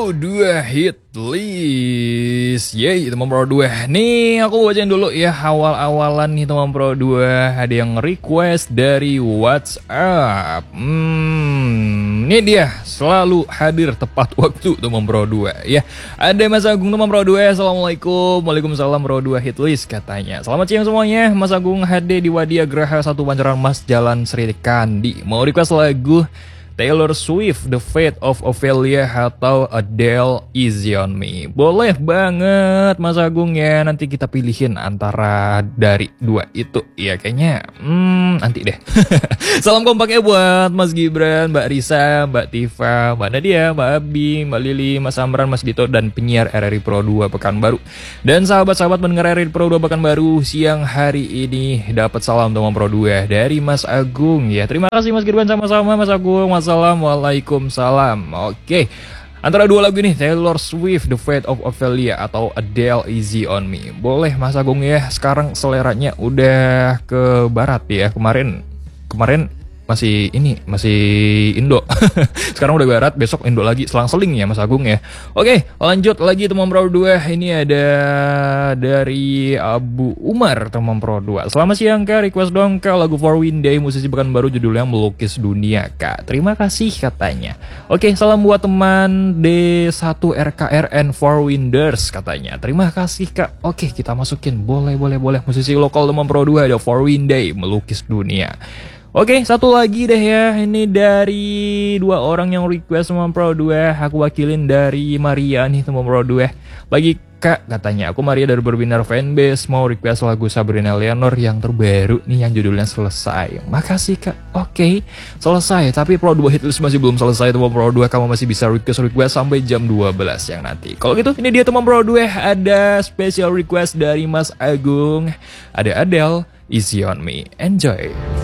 Pro 2 hit list. Yeay teman Pro 2. Nih aku bacain dulu ya awal-awalan nih teman Pro 2. Ada yang request dari WhatsApp. Ini dia selalu hadir tepat waktu teman Pro 2 ya. Ada Mas Agung teman Pro 2. Assalamualaikum. Waalaikumsalam Pro 2 hit list katanya. Selamat siang semuanya. Mas Agung HD di Wadia Graha 1 Pancoran Mas Jalan Sri Kandi. Mau request lagu Taylor Swift, The Fate of Ophelia atau Adele, Easy on Me. Boleh banget Mas Agung ya. Nanti kita pilihin antara dari dua itu. Ya kayaknya nanti deh. Salam kompaknya buat Mas Gibran, Mbak Risa, Mbak Tifa, Mbak Nadia, Mbak Abi, Mbak Lili, Mas Amran, Mas Dito, dan penyiar RRI Pro 2 Pekanbaru. Dan sahabat-sahabat mendengar RRI Pro 2 Pekanbaru, siang hari ini dapat salam teman Pro 2 dari Mas Agung ya. Terima kasih Mas Gibran, sama-sama Mas Agung. Waalaikumsalam. Oke. Antara dua lagu ini, Taylor Swift, The Fate of Ophelia atau Adele, Easy on Me. Boleh Mas Agung ya. Sekarang seleranya udah ke barat ya. Kemarin masih Indo. Sekarang udah barat, besok Indo lagi, selang-seling ya Mas Agung ya. Oke, lanjut lagi teman Pro 2. Ini ada dari Abu Umar teman Pro 2. Selamat siang Kak, request dong Kak lagu For Winday musisi Pekanbaru judulnya Melukis Dunia Kak. Terima kasih katanya. Oke, salam buat teman D1RKRN For Winders katanya. Terima kasih Kak. Oke, kita masukin. Boleh. Musisi lokal teman Pro 2 ada For Winday Melukis Dunia. Oke, satu lagi deh ya. Ini dari dua orang yang request teman Pro 2. Aku wakilin dari Maria nih teman Pro 2. Bagi Kak katanya, aku Maria dari Berbinar Fanbase mau request lagu Sabrina Leonor yang terbaru nih yang judulnya Selesai. Makasih Kak. Oke, selesai. Tapi Pro 2 hitlist masih belum selesai teman Pro 2. Kamu masih bisa request sampai jam 12 yang nanti. Kalau gitu ini dia teman Pro 2. Ada special request dari Mas Agung. Ada Adele, Easy on Me. Enjoy.